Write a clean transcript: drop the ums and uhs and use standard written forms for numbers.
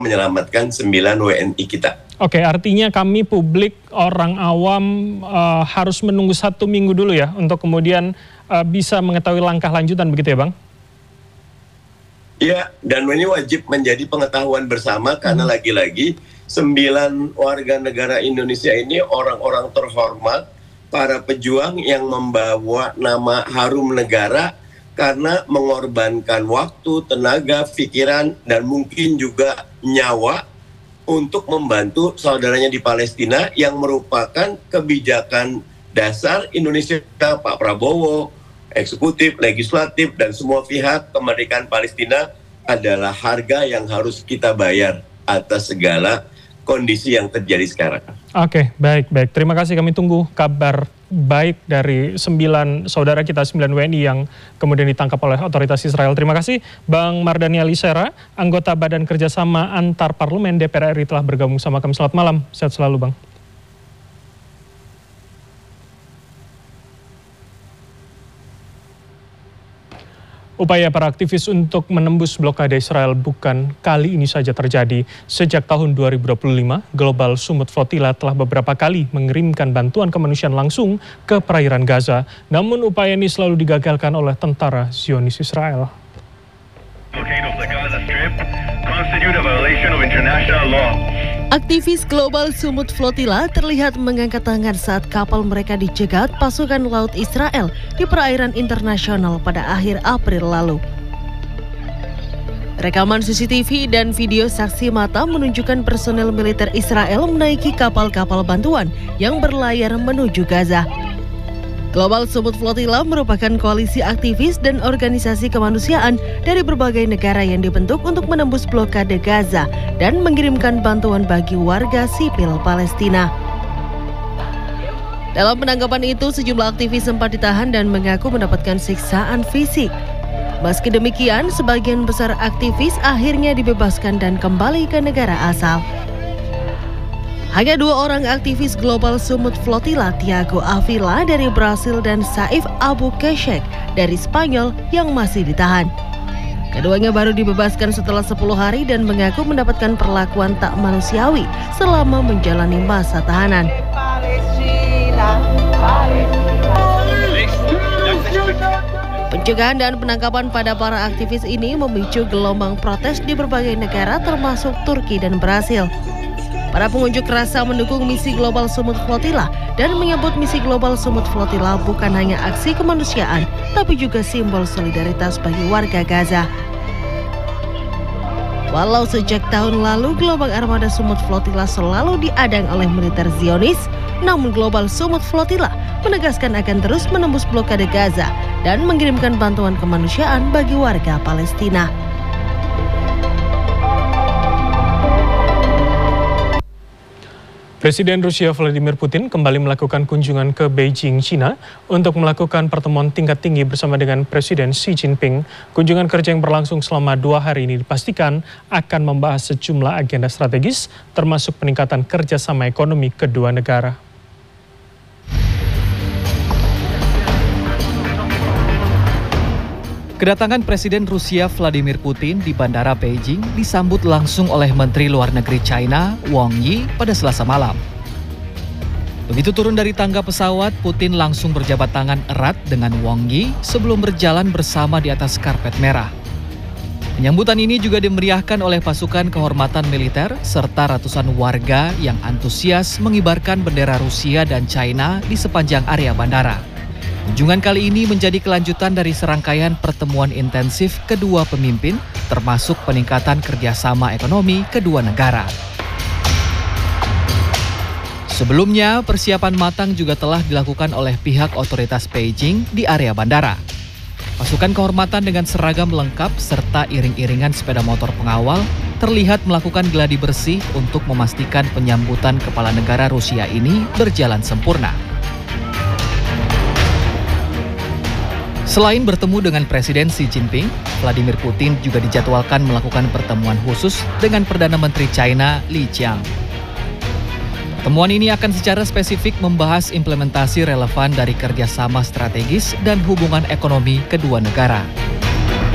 menyelamatkan 9 WNI kita. Oke, artinya kami publik, orang awam harus menunggu 1 minggu dulu ya untuk kemudian bisa mengetahui langkah lanjutan, begitu ya Bang? Iya, dan ini wajib menjadi pengetahuan bersama karena lagi-lagi 9 warga negara Indonesia ini orang-orang terhormat, para pejuang yang membawa nama harum negara karena mengorbankan waktu, tenaga, pikiran, dan mungkin juga nyawa untuk membantu saudaranya di Palestina yang merupakan kebijakan dasar Indonesia, Pak Prabowo, eksekutif, legislatif, dan semua pihak. Kemerdekaan Palestina adalah harga yang harus kita bayar atas segala kondisi yang terjadi sekarang. Oke, baik. Terima kasih, kami tunggu kabar baik dari 9 saudara kita, 9 WNI yang kemudian ditangkap oleh otoritas Israel. Terima kasih Bang Mardhani Alisera, anggota Badan Kerjasama Antar Parlemen DPR RI telah bergabung sama kami. Selamat malam, sehat selalu Bang. Upaya para aktivis untuk menembus blokade Israel bukan kali ini saja terjadi. Sejak tahun 2025, Global Sumut Flotilla telah beberapa kali mengirimkan bantuan kemanusiaan langsung ke perairan Gaza. Namun upaya ini selalu digagalkan oleh tentara Zionis Israel. Aktivis Global Sumut Flotilla terlihat mengangkat tangan saat kapal mereka dicegat pasukan laut Israel di perairan internasional pada akhir April lalu. Rekaman CCTV dan video saksi mata menunjukkan personel militer Israel menaiki kapal-kapal bantuan yang berlayar menuju Gaza. Global Sumut Flotilla merupakan koalisi aktivis dan organisasi kemanusiaan dari berbagai negara yang dibentuk untuk menembus blokade Gaza dan mengirimkan bantuan bagi warga sipil Palestina. Dalam penangkapan itu, sejumlah aktivis sempat ditahan dan mengaku mendapatkan siksaan fisik. Meski demikian, sebagian besar aktivis akhirnya dibebaskan dan kembali ke negara asal. Hanya 2 orang aktivis Global Sumut Flotilla, Tiago Avila dari Brasil dan Saif Abu Keshek dari Spanyol yang masih ditahan. Keduanya baru dibebaskan setelah 10 hari dan mengaku mendapatkan perlakuan tak manusiawi selama menjalani masa tahanan. Pencegahan dan penangkapan pada para aktivis ini memicu gelombang protes di berbagai negara termasuk Turki dan Brasil. Para pengunjuk rasa mendukung misi Global Sumut Flotilla dan menyebut misi Global Sumut Flotilla bukan hanya aksi kemanusiaan, tapi juga simbol solidaritas bagi warga Gaza. Walau sejak tahun lalu gelombang armada Sumut Flotilla selalu diadang oleh militer Zionis, namun Global Sumut Flotilla menegaskan akan terus menembus blokade Gaza dan mengirimkan bantuan kemanusiaan bagi warga Palestina. Presiden Rusia Vladimir Putin kembali melakukan kunjungan ke Beijing, China untuk melakukan pertemuan tingkat tinggi bersama dengan Presiden Xi Jinping. Kunjungan kerja yang berlangsung selama 2 hari ini dipastikan akan membahas sejumlah agenda strategis, termasuk peningkatan kerjasama ekonomi kedua negara. Kedatangan Presiden Rusia Vladimir Putin di Bandara Beijing disambut langsung oleh Menteri Luar Negeri China, Wang Yi, pada Selasa malam. Begitu turun dari tangga pesawat, Putin langsung berjabat tangan erat dengan Wang Yi sebelum berjalan bersama di atas karpet merah. Penyambutan ini juga dimeriahkan oleh pasukan kehormatan militer serta ratusan warga yang antusias mengibarkan bendera Rusia dan China di sepanjang area bandara. Kunjungan kali ini menjadi kelanjutan dari serangkaian pertemuan intensif kedua pemimpin, termasuk peningkatan kerjasama ekonomi kedua negara. Sebelumnya, persiapan matang juga telah dilakukan oleh pihak otoritas Beijing di area bandara. Pasukan kehormatan dengan seragam lengkap serta iring-iringan sepeda motor pengawal terlihat melakukan gladi bersih untuk memastikan penyambutan kepala negara Rusia ini berjalan sempurna. Selain bertemu dengan Presiden Xi Jinping, Vladimir Putin juga dijadwalkan melakukan pertemuan khusus dengan Perdana Menteri China Li Qiang. Pertemuan ini akan secara spesifik membahas implementasi relevan dari kerjasama strategis dan hubungan ekonomi kedua negara.